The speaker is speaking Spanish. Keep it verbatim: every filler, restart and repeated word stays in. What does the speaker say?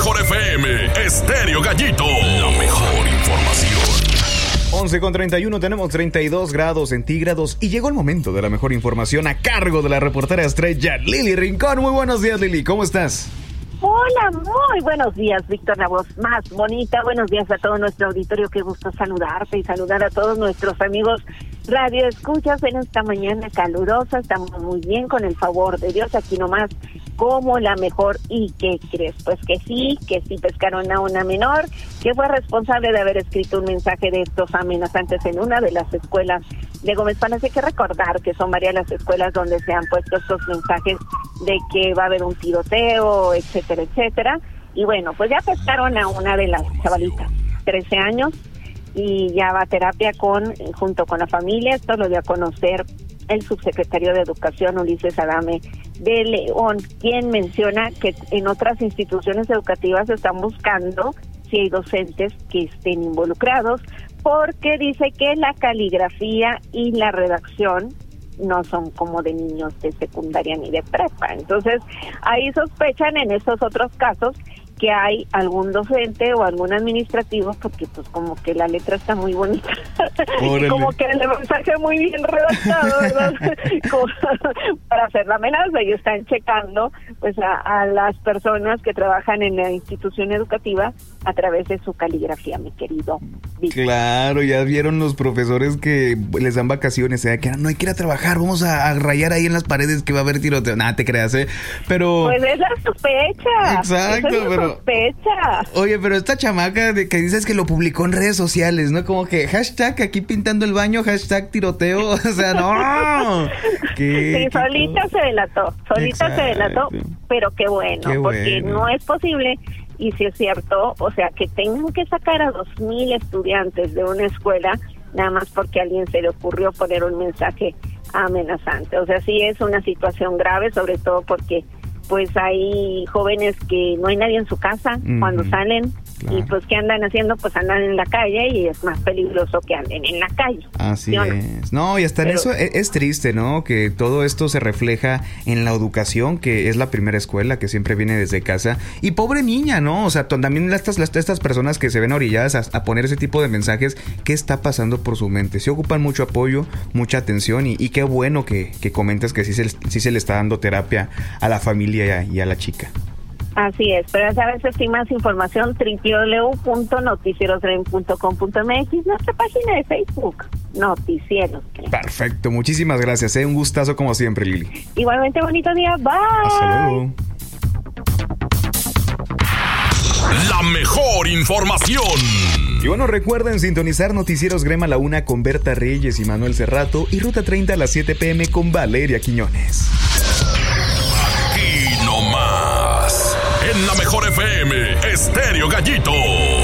mejor F M, Estéreo Gallito. La mejor información. once con treinta y uno, tenemos treinta y dos grados centígrados y llegó el momento de la mejor información a cargo de la reportera estrella Lili Rincón. Muy buenos días, Lili, ¿cómo estás? Hola, muy buenos días, Víctor, la voz más bonita. Buenos días a todo nuestro auditorio, qué gusto saludarte y saludar a todos nuestros amigos radio escuchas en esta mañana calurosa. Estamos muy bien, con el favor de Dios, aquí nomás como la mejor. ¿Y qué crees? Pues que sí, que sí pescaron a una menor que fue responsable de haber escrito un mensaje de estos amenazantes en una de las escuelas de Gómez Palacio. Hay que recordar que son varias las escuelas donde se han puesto estos mensajes de que va a haber un tiroteo, etcétera, etcétera. Y bueno, pues ya pescaron a una de las chavalitas, trece años, y ya va a terapia con junto con la familia. Esto lo dio a conocer el subsecretario de Educación, Ulises Adame de León, quien menciona que en otras instituciones educativas están buscando si hay docentes que estén involucrados, porque dice que la caligrafía y la redacción no son como de niños de secundaria ni de prepa. Entonces, ahí sospechan en estos otros casos que hay algún docente o algún administrativo, porque pues como que la letra está muy bonita y como que el mensaje muy bien redactado, ¿verdad? Como para hacer la amenaza, y están checando pues a, a las personas que trabajan en la institución educativa a través de su caligrafía, mi querido Víctor. Claro, ya vieron los profesores que les dan vacaciones, ¿eh? Que no hay que ir a trabajar, vamos a, a rayar ahí en las paredes que va a haber tiroteo. Nada, te creas, ¿eh? Pero... Pues es la sospecha. Exacto, es la pero... sospecha. Oye, pero esta chamaca de que dices que lo publicó en redes sociales, ¿no? Como que hashtag aquí pintando el baño, hashtag tiroteo, o sea, no. ¿Qué, sí, solita qué... se delató, solita Exacto. se delató, pero qué bueno, qué porque bueno. No es posible. Y si es cierto, o sea, que tengan que sacar a dos mil estudiantes de una escuela nada más porque a alguien se le ocurrió poner un mensaje amenazante. O sea, sí es una situación grave, sobre todo porque pues hay jóvenes que no hay nadie en su casa uh-huh. cuando salen. Claro. Y pues ¿qué andan haciendo? Pues andan en la calle y es más peligroso que anden en la calle. Así ¿sí es. No? no, y hasta Pero, en eso es, es triste, ¿no? Que todo esto se refleja en la educación, que es la primera escuela, que siempre viene desde casa. Y pobre niña, ¿no? O sea, también estas, estas personas que se ven orilladas a, a poner ese tipo de mensajes, ¿qué está pasando por su mente? Se ocupan mucho apoyo, mucha atención y, y qué bueno que, que comentas que sí se, sí se le está dando terapia a la familia y a, y a la chica. Así es, pero ya sabes, si más información, doble u doble u doble u punto noticieros tren punto com punto m x, nuestra página de Facebook, Noticieros Tren. Perfecto, muchísimas gracias, ¿eh? Un gustazo como siempre, Lili. Igualmente, bonito día, bye. Hasta luego. La mejor información. Y bueno, recuerden sintonizar Noticieros Grema a la una con Berta Reyes y Manuel Cerrato, y Ruta treinta a las siete pm con Valeria Quiñones. Aquí nomás, en la mejor F M, Estéreo Gallito.